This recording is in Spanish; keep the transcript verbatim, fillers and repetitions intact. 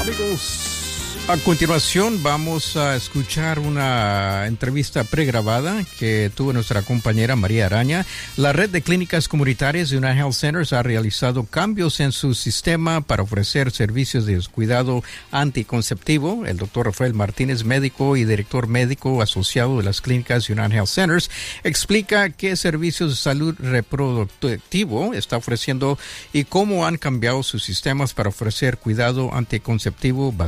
Amigos, a continuación vamos a escuchar una entrevista pregrabada que tuvo nuestra compañera María Araña. La red de clínicas comunitarias de United Health Centers ha realizado cambios en su sistema para ofrecer servicios de cuidado anticonceptivo. El doctor Rafael Martínez, médico y director médico asociado de las clínicas United Health Centers, explica qué servicios de salud reproductivo está ofreciendo y cómo han cambiado sus sistemas para ofrecer cuidado anticonceptivo